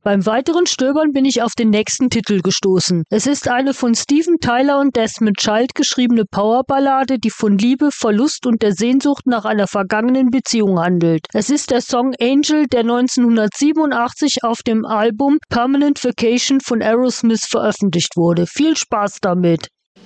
Beim weiteren Stöbern bin ich auf den nächsten Titel gestoßen. Es ist eine von Steven Tyler und Desmond Child geschriebene Powerballade, die von Liebe, Verlust und der Sehnsucht nach einer vergangenen Beziehung handelt. Es ist der Song Angel, der 1987 auf dem Album Permanent Vacation von Aerosmith veröffentlicht wurde. Viel Spaß damit!